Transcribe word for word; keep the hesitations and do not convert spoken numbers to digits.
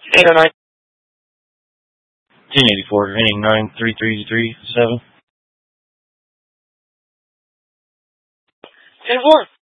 eight oh nine. ten eighty-four, ending nine three three three seven. ten four.